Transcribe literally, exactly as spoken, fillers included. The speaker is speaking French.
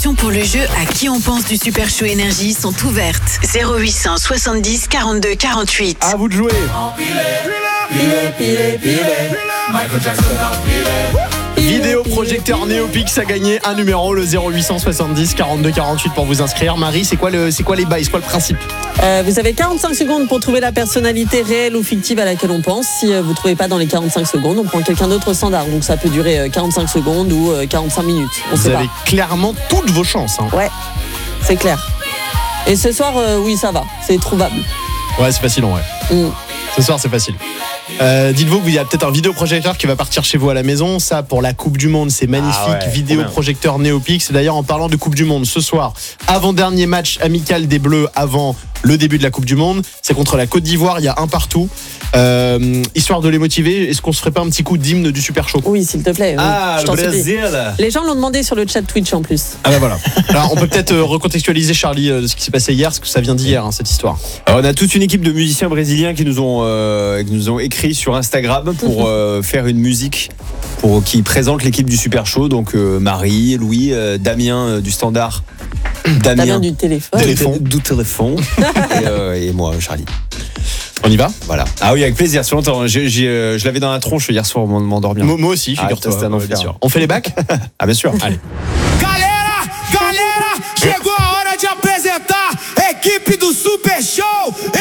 Pour le jeu à qui on pense du Super Show Énergie sont ouvertes. zéro huit cent soixante-dix quarante-deux quarante-huit. À vous de jouer. Vidéo projecteur Néopix a gagné un numéro, le zéro huit cent soixante-dix quarante-deux quarante-huit pour vous inscrire. Marie, c'est quoi, le, c'est quoi les bails, c'est quoi le principe? euh, Vous avez quarante-cinq secondes pour trouver la personnalité réelle ou fictive à laquelle on pense. Si vous ne trouvez pas dans les quarante-cinq secondes, on prend quelqu'un d'autre au standard. Donc ça peut durer quarante-cinq secondes ou quarante-cinq minutes. On vous sait avez pas. clairement toutes vos chances. Hein. Ouais, c'est clair. Et ce soir, euh, oui, ça va. C'est trouvable. Ouais, c'est facile en vrai. Mm. Ce soir, c'est facile. Euh, dites-vous qu'il y a peut-être un vidéoprojecteur qui va partir chez vous à la maison. Ça, pour la Coupe du Monde, c'est magnifique. Ah ouais, vidéoprojecteur Néopix. D'ailleurs, en parlant de Coupe du Monde, ce soir, avant-dernier match amical des Bleus avant le début de la Coupe du Monde, c'est contre la Côte d'Ivoire. Il y a un partout. Euh, histoire de les motiver, est-ce qu'on se ferait pas un petit coup d'hymne du Super Show? Oui, s'il te plaît. Oui. Ah, Je le t'en supplie. Brésil. Les gens l'ont demandé sur le chat Twitch en plus. Ah bah voilà. Alors, on peut peut-être euh, recontextualiser, Charlie, euh, ce qui s'est passé hier, parce que ça vient d'hier, hein, cette histoire. Alors, on a toute une équipe de musiciens brésiliens qui nous ont, euh, qui nous ont écrit sur Instagram pour euh, faire une musique pour, qui présente l'équipe du Super Show. Donc euh, Marie, Louis, euh, Damien euh, du Standard, Damien, Damien du téléphone. Téléphone. du téléphone et, euh, et moi, Charlie. On y va? Voilà. Ah oui, avec plaisir. C'est longtemps. J'ai, j'ai, euh, je l'avais dans la tronche hier soir au moment de m'endormir. Moi, moi aussi, Ah, figure-toi. c'était un euh, enfer. bien sûr. On fait les bacs? Ah bien sûr. Allez. Galera, galera, chegou a hora de apresentar a equipe do Super Show